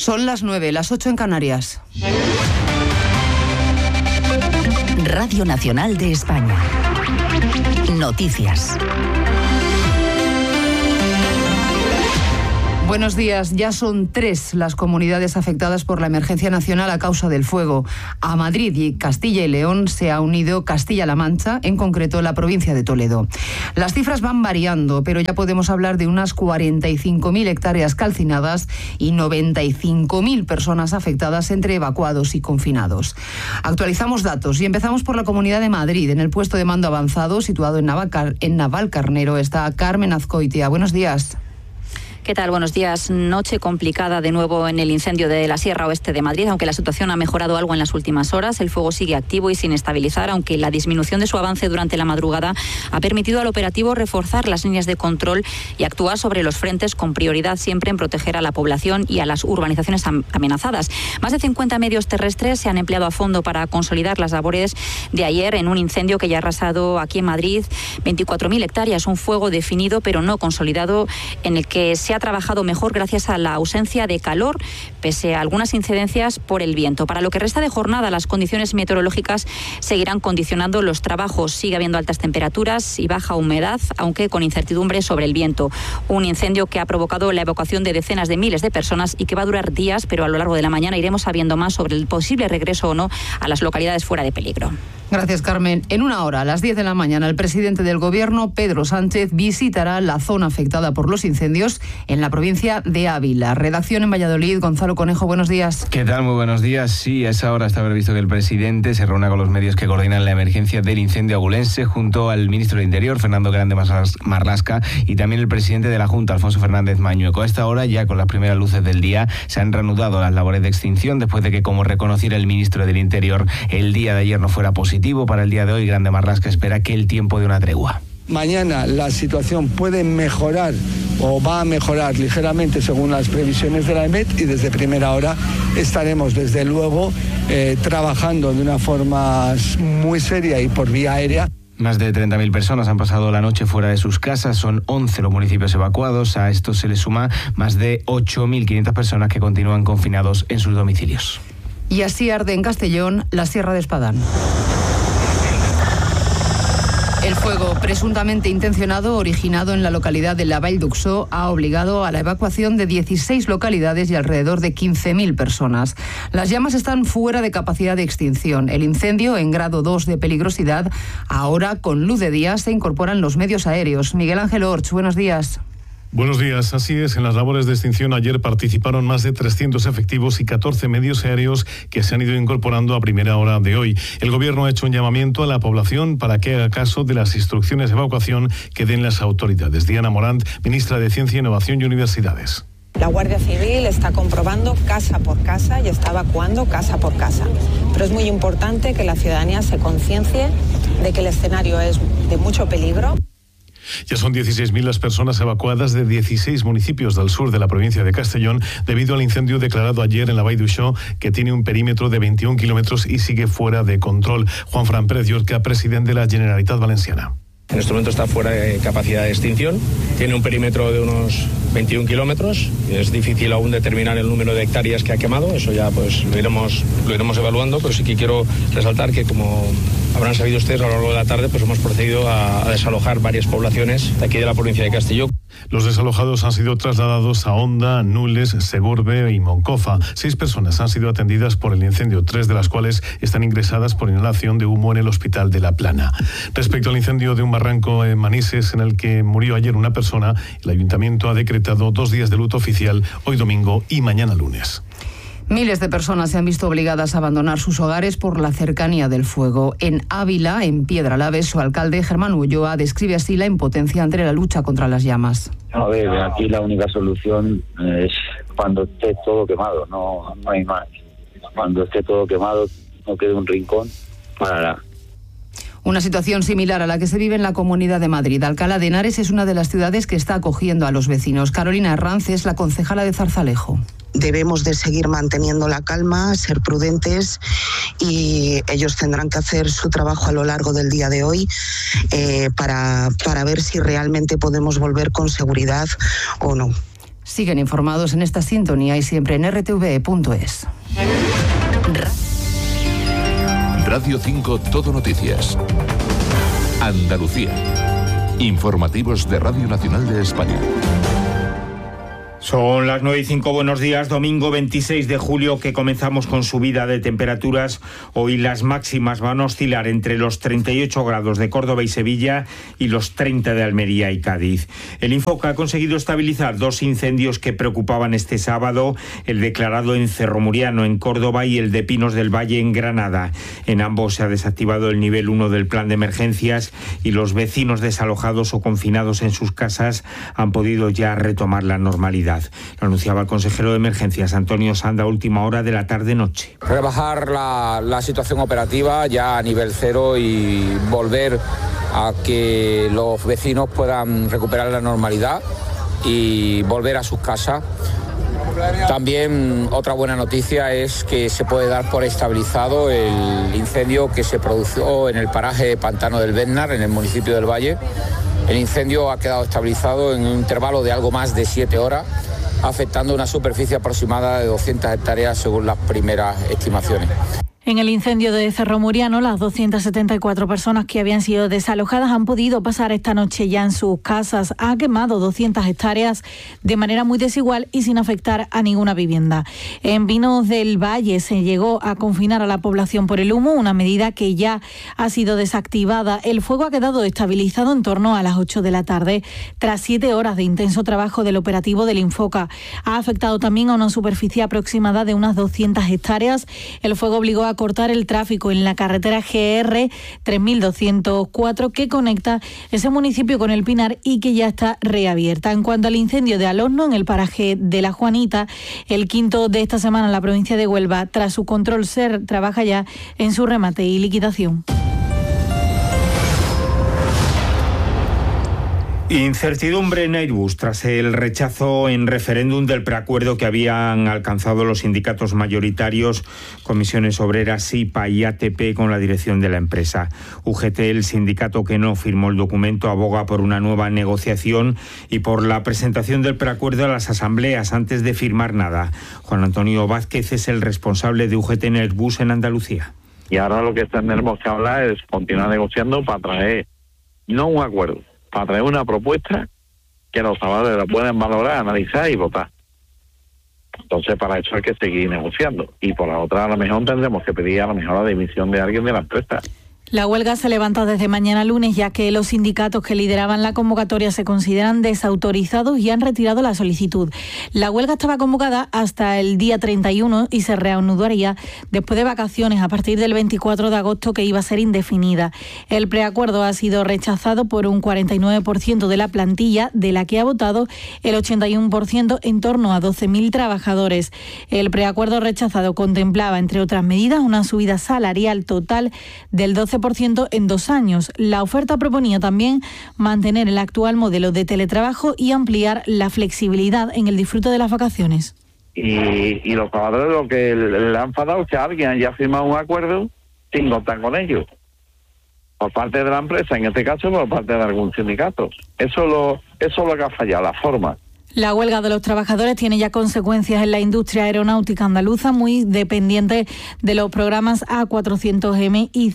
Son las 9, las 8 en Canarias. Radio Nacional de España. Noticias. Buenos días. Ya son 3 las comunidades afectadas por la emergencia nacional a causa del fuego. A Madrid y Castilla y León se ha unido Castilla-La Mancha, en concreto la provincia de Toledo. Las cifras van variando, pero ya podemos hablar de unas 45.000 hectáreas calcinadas y 95.000 personas afectadas entre evacuados y confinados. Actualizamos datos y empezamos por la Comunidad de Madrid. En el puesto de mando avanzado, situado en Navalcarnero, está Carmen Azcoitia. Buenos días. ¿Qué tal? Buenos días. Noche complicada de nuevo en el incendio de la Sierra Oeste de Madrid, aunque la situación ha mejorado algo en las últimas horas. El fuego sigue activo y sin estabilizar, aunque la disminución de su avance durante la madrugada ha permitido al operativo reforzar las líneas de control y actuar sobre los frentes, con prioridad siempre en proteger a la población y a las urbanizaciones amenazadas. Más de 50 medios terrestres se han empleado a fondo para consolidar las labores de ayer en un incendio que ya ha arrasado aquí en Madrid 24.000 hectáreas, un fuego definido pero no consolidado, en el que se ha trabajado mejor gracias a la ausencia de calor, pese a algunas incidencias por el viento. Para lo que resta de jornada, las condiciones meteorológicas seguirán condicionando los trabajos. Sigue habiendo altas temperaturas y baja humedad, aunque con incertidumbre sobre el viento. Un incendio que ha provocado la evacuación de decenas de miles de personas y que va a durar días, pero a lo largo de la mañana iremos sabiendo más sobre el posible regreso o no a las localidades fuera de peligro. Gracias, Carmen. En una hora, a las 10 de la mañana, el presidente del Gobierno, Pedro Sánchez, visitará la zona afectada por los incendios en la provincia de Ávila. Redacción en Valladolid, Gonzalo Conejo, buenos días. ¿Qué tal? Muy buenos días. Sí, a esa hora está previsto que el presidente se reúna con los medios que coordinan la emergencia del incendio abulense, junto al ministro del Interior, Fernando Grande Marlasca, y también el presidente de la Junta, Alfonso Fernández Mañueco. A esta hora, ya con las primeras luces del día, se han reanudado las labores de extinción, después de que, como reconociera el ministro del Interior, el día de ayer no fuera positivo. Para el día de hoy, Grande Marlasca espera que el tiempo dé una tregua. Mañana la situación puede mejorar o va a mejorar ligeramente según las previsiones de la EMET, y desde primera hora estaremos desde luego trabajando de una forma muy seria y por vía aérea. Más de 30.000 personas han pasado la noche fuera de sus casas, son 11 los municipios evacuados. A esto se le suma más de 8.500 personas que continúan confinados en sus domicilios. Y así arde en Castellón la Sierra de Espadán. El fuego, presuntamente intencionado, originado en la localidad de la Vall d'Uixó, ha obligado a la evacuación de 16 localidades y alrededor de 15.000 personas. Las llamas están fuera de capacidad de extinción. El incendio, en grado 2 de peligrosidad, ahora con luz de día se incorporan los medios aéreos. Miguel Ángel Orch, buenos días. Buenos días. Así es, en las labores de extinción ayer participaron más de 300 efectivos y 14 medios aéreos que se han ido incorporando a primera hora de hoy. El Gobierno ha hecho un llamamiento a la población para que haga caso de las instrucciones de evacuación que den las autoridades. Diana Morant, ministra de Ciencia, Innovación y Universidades. La Guardia Civil está comprobando casa por casa y está evacuando casa por casa. Pero es muy importante que la ciudadanía se conciencie de que el escenario es de mucho peligro. Ya son 16.000 las personas evacuadas de 16 municipios del sur de la provincia de Castellón debido al incendio declarado ayer en la Vall d'Uixó, que tiene un perímetro de 21 kilómetros y sigue fuera de control. Juanfran Pérez Llorca, presidente de la Generalitat Valenciana. En este momento está fuera de capacidad de extinción, tiene un perímetro de unos 21 kilómetros, es difícil aún determinar el número de hectáreas que ha quemado, eso ya pues lo iremos evaluando, pero sí que quiero resaltar que, como habrán sabido ustedes, a lo largo de la tarde pues hemos procedido a desalojar varias poblaciones de aquí de la provincia de Castellón. Los desalojados han sido trasladados a Onda, Nules, Segorbe y Moncofa. 6 personas han sido atendidas por el incendio, 3 de las cuales están ingresadas por inhalación de humo en el hospital de La Plana. Respecto al incendio de un barranco en Manises, en el que murió ayer una persona, el ayuntamiento ha decretado 2 días de luto oficial, hoy domingo y mañana lunes. Miles de personas se han visto obligadas a abandonar sus hogares por la cercanía del fuego. En Ávila, en Piedralabes, su alcalde, Germán Ulloa, describe así la impotencia ante la lucha contra las llamas. A ver, aquí la única solución es cuando esté todo quemado, no hay más. Cuando esté todo quemado, no quede un rincón, parará. Una situación similar a la que se vive en la Comunidad de Madrid. Alcalá de Henares es una de las ciudades que está acogiendo a los vecinos. Carolina Herranz es la concejala de Zarzalejo. Debemos de seguir manteniendo la calma, ser prudentes, y ellos tendrán que hacer su trabajo a lo largo del día de hoy para ver si realmente podemos volver con seguridad o no. Siguen informados en esta sintonía y siempre en rtve.es. Radio 5 Todo Noticias. Andalucía. Informativos de Radio Nacional de España. Son las 9:05, buenos días, domingo 26 de julio que comenzamos con subida de temperaturas. Hoy las máximas van a oscilar entre los 38 grados de Córdoba y Sevilla y los 30 de Almería y Cádiz. El Infoca ha conseguido estabilizar dos incendios que preocupaban este sábado, el declarado en Cerro-Muriano en Córdoba y el de Pinos del Valle en Granada. En ambos se ha desactivado el nivel 1 del plan de emergencias y los vecinos desalojados o confinados en sus casas han podido ya retomar la normalidad. Lo anunciaba el consejero de Emergencias, Antonio Sanda, a última hora de la tarde-noche. Rebajar la situación operativa ya a nivel cero y volver a que los vecinos puedan recuperar la normalidad y volver a sus casas. También otra buena noticia es que se puede dar por estabilizado el incendio que se produjo en el paraje Pantano del Béznar, en el municipio del Valle. El incendio ha quedado estabilizado en un intervalo de algo más de 7 horas, afectando una superficie aproximada de 200 hectáreas según las primeras estimaciones. En el incendio de Cerro-Muriano, las 274 personas que habían sido desalojadas han podido pasar esta noche ya en sus casas. Ha quemado 200 hectáreas de manera muy desigual y sin afectar a ninguna vivienda. En Pinos del Valle se llegó a confinar a la población por el humo, una medida que ya ha sido desactivada. El fuego ha quedado estabilizado en torno a las 8 de la tarde, tras 7 horas de intenso trabajo del operativo del Infoca. Ha afectado también a una superficie aproximada de unas 200 hectáreas. El fuego obligó a cortar el tráfico en la carretera GR 3204 que conecta ese municipio con el Pinar y que ya está reabierta. En cuanto al incendio de Alorno, en el paraje de La Juanita, el quinto de esta semana en la provincia de Huelva, tras su control SER trabaja ya en su remate y liquidación. Incertidumbre en Airbus tras el rechazo en referéndum del preacuerdo que habían alcanzado los sindicatos mayoritarios, Comisiones Obreras, SIPA y ATP con la dirección de la empresa. UGT, el sindicato que no firmó el documento, aboga por una nueva negociación y por la presentación del preacuerdo a las asambleas antes de firmar nada. Juan Antonio Vázquez es el responsable de UGT en Airbus en Andalucía. Y ahora lo que tenemos que hablar es continuar negociando para traer no un acuerdo, para traer una propuesta que los trabajadores la puedan valorar, analizar y votar. Entonces, para eso hay que seguir negociando. Y por la otra, a lo mejor tendremos que pedir a lo mejor la dimisión de alguien de la empresa. La huelga se levanta desde mañana lunes, ya que los sindicatos que lideraban la convocatoria se consideran desautorizados y han retirado la solicitud. La huelga estaba convocada hasta el día 31 y se reanudaría después de vacaciones a partir del 24 de agosto, que iba a ser indefinida. El preacuerdo ha sido rechazado por un 49% de la plantilla, de la que ha votado el 81%, en torno a 12.000 trabajadores. El preacuerdo rechazado contemplaba, entre otras medidas, una subida salarial total del 12% en 2 años. La oferta proponía también mantener el actual modelo de teletrabajo y ampliar la flexibilidad en el disfrute de las vacaciones. Y los trabajadores lo que le han enfadado es que alguien haya firmado un acuerdo sin contar con ellos. Por parte de la empresa, en este caso, por parte de algún sindicato. Eso es lo que ha fallado, la forma. La huelga de los trabajadores tiene ya consecuencias en la industria aeronáutica andaluza, muy dependiente de los programas A400M y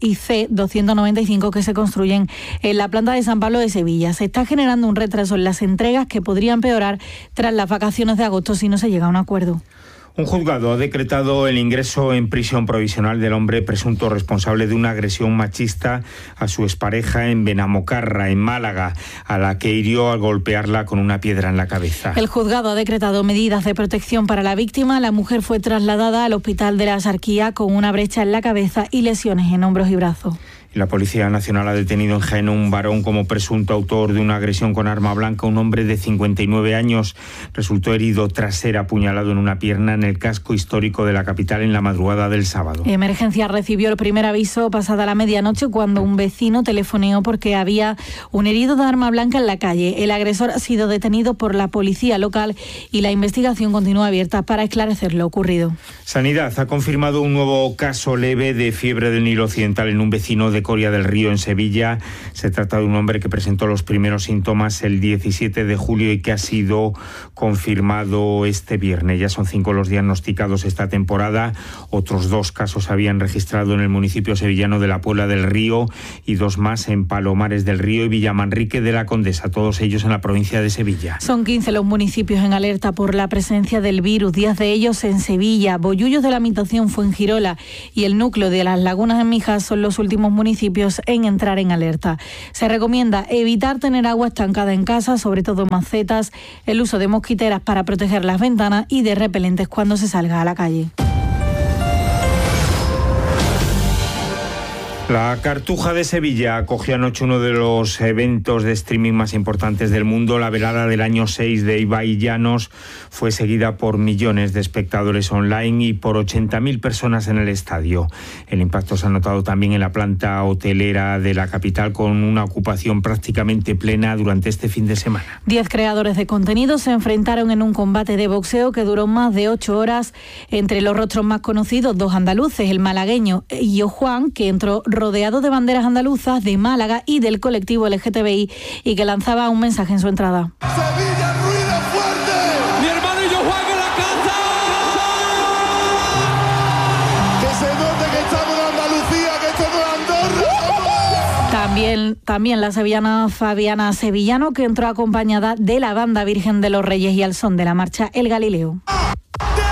C295 que se construyen en la planta de San Pablo de Sevilla. Se está generando un retraso en las entregas que podría empeorar tras las vacaciones de agosto si no se llega a un acuerdo. Un juzgado ha decretado el ingreso en prisión provisional del hombre presunto responsable de una agresión machista a su expareja en Benamocarra, en Málaga, a la que hirió al golpearla con una piedra en la cabeza. El juzgado ha decretado medidas de protección para la víctima. La mujer fue trasladada al hospital de la Axarquía con una brecha en la cabeza y lesiones en hombros y brazos. La Policía Nacional ha detenido en Jaén un varón como presunto autor de una agresión con arma blanca. Un hombre de 59 años resultó herido tras ser apuñalado en una pierna en el casco histórico de la capital en la madrugada del sábado. Emergencia recibió el primer aviso pasada la medianoche cuando un vecino telefoneó porque había un herido de arma blanca en la calle. El agresor ha sido detenido por la policía local y la investigación continúa abierta para esclarecer lo ocurrido. Sanidad ha confirmado un nuevo caso leve de fiebre del Nilo Occidental en un vecino de de Coria del Río, en Sevilla. Se trata de un hombre que presentó los primeros síntomas el 17 de julio y que ha sido confirmado este viernes. Ya son 5 los diagnosticados esta temporada. Otros 2 casos se habían registrado en el municipio sevillano de la Puebla del Río y 2 más en Palomares del Río y Villamanrique de la Condesa, todos ellos en la provincia de Sevilla. Son 15 los municipios en alerta por la presencia del virus, 10 de ellos en Sevilla. Bollullos de la Mitación, Fuengirola y el núcleo de Las Lagunas en Mijas son los últimos municipios en entrar en alerta. Se recomienda evitar tener agua estancada en casa, sobre todo macetas, el uso de mosquiteras para proteger las ventanas y de repelentes cuando se salga a la calle. La Cartuja de Sevilla acogió anoche uno de los eventos de streaming más importantes del mundo. La velada del año 6 de Ibai Llanos fue seguida por millones de espectadores online y por 80.000 personas en el estadio. El impacto se ha notado también en la planta hotelera de la capital, con una ocupación prácticamente plena durante este fin de semana. 10 creadores de contenido se enfrentaron en un combate de boxeo que duró más de 8 horas. Entre los rostros más conocidos, 2 andaluces, el malagueño Illo Juan, que entró rodeado de banderas andaluzas, de Málaga y del colectivo LGTBI, y que lanzaba un mensaje en su entrada. ¡Sevilla, ruido fuerte! ¡Mi hermano Illo Juan en la casa! ¡Que se note que estamos en Andalucía, que estamos en Andorra! También la sevillana Fabiana Sevillano, que entró acompañada de la banda Virgen de los Reyes y al son de la marcha El Galileo.